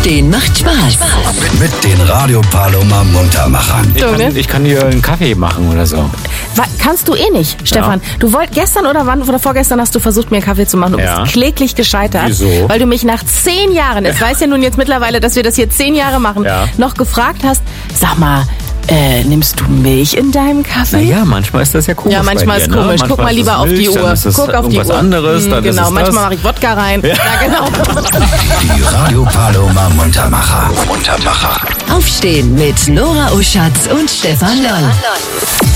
Aufstehen macht Spaß. Mit den Radio Paloma Muntermachern. Ich kann dir einen Kaffee machen oder so. Kannst du eh nicht, Stefan. Du wolltest gestern oder vorgestern hast du versucht, mir einen Kaffee zu machen. Du bist kläglich gescheitert. Wieso? Weil du mich nach 10 Jahren, es weiß ja nun jetzt mittlerweile, dass wir das hier 10 Jahre machen, noch gefragt hast, sag mal, nimmst du Milch in deinem Kaffee? Naja, manchmal ist das ja komisch. Ja, manchmal ist komisch. Guck mal lieber auf die Uhr. Guck auf die Uhr. Anderes, dann genau, ist es manchmal mache ich Wodka rein. Ja, genau. Die Radio Paloma Muntermacher. Aufstehen mit Nora Uschatz und Stefan Loll.